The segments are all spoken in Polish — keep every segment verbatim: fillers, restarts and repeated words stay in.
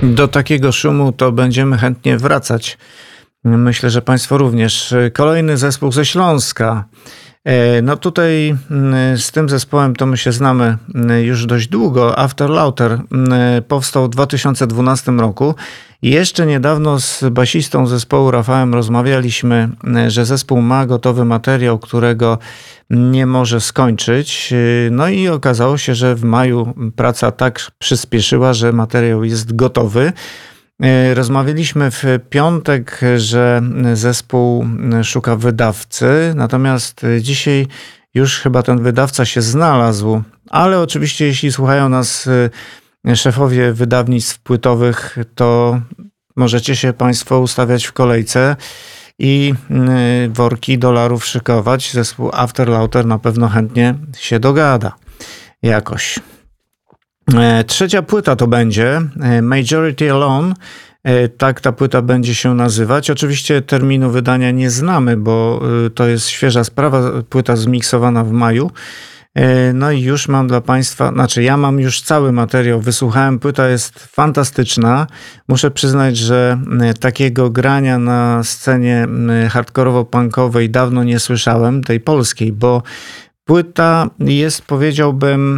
Do takiego szumu to będziemy chętnie wracać. Myślę, że Państwo również. Kolejny zespół ze Śląska. No tutaj z tym zespołem to my się znamy już dość długo. After Lauter powstał w dwa tysiące dwunastym roku. Jeszcze niedawno z basistą zespołu Rafałem rozmawialiśmy, że zespół ma gotowy materiał, którego nie może skończyć. No i okazało się, że w maju praca tak przyspieszyła, że materiał jest gotowy. Rozmawialiśmy w piątek, że zespół szuka wydawcy, natomiast dzisiaj już chyba ten wydawca się znalazł, ale oczywiście jeśli słuchają nas szefowie wydawnictw płytowych, to możecie się Państwo ustawiać w kolejce i worki dolarów szykować. Zespół After Lauter na pewno chętnie się dogada jakoś. Trzecia płyta to będzie Majority Alone. Tak ta płyta będzie się nazywać. Oczywiście terminu wydania nie znamy, bo to jest świeża sprawa. Płyta zmiksowana w maju. No i już mam dla Państwa, znaczy ja mam już cały materiał, wysłuchałem, płyta jest fantastyczna. Muszę przyznać, że takiego grania na scenie hardkorowo-punkowej dawno nie słyszałem, tej polskiej, bo płyta jest, powiedziałbym,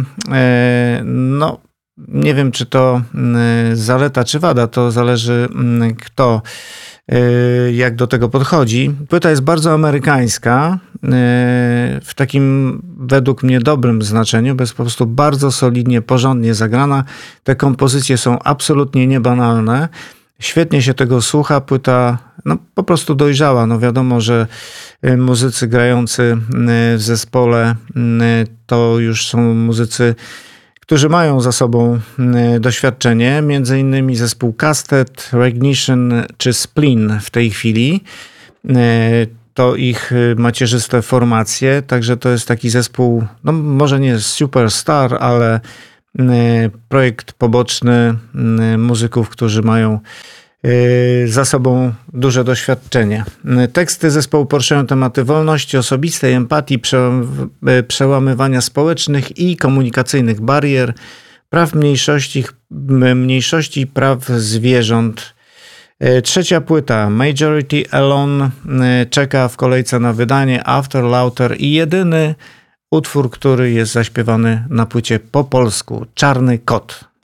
no nie wiem, czy to zaleta, czy wada, to zależy kto, jak do tego podchodzi. Płyta jest bardzo amerykańska, w takim według mnie dobrym znaczeniu, bo jest po prostu bardzo solidnie, porządnie zagrana. Te kompozycje są absolutnie niebanalne. Świetnie się tego słucha, płyta no, po prostu dojrzała. No wiadomo, że muzycy grający w zespole to już są muzycy, którzy mają za sobą doświadczenie, między innymi zespół Casted, Regnition czy Spleen w tej chwili. To ich macierzyste formacje, także to jest taki zespół, no może nie superstar, ale projekt poboczny muzyków, którzy mają za sobą duże doświadczenie. Teksty zespołu poruszają tematy wolności osobistej, empatii, przełamywania społecznych i komunikacyjnych barier, praw mniejszości, mniejszości i praw zwierząt. Trzecia płyta, Majority Alone, czeka w kolejce na wydanie. After Lauter i jedyny utwór, który jest zaśpiewany na płycie po polsku, Czarny Kot.